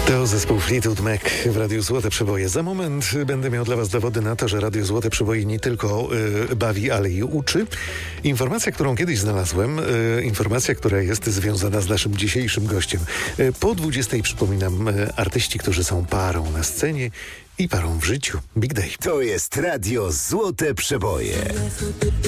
To zespół Fleetwood Mac w Radiu Złote Przeboje. Za moment będę miał dla Was dowody na to, że Radio Złote Przeboje nie tylko bawi, ale i uczy. Informacja, którą kiedyś znalazłem, informacja, która jest związana z naszym dzisiejszym gościem. Po 20 przypominam, artyści, którzy są parą na scenie i parą w życiu. Big Day. To jest Radio Złote Przeboje.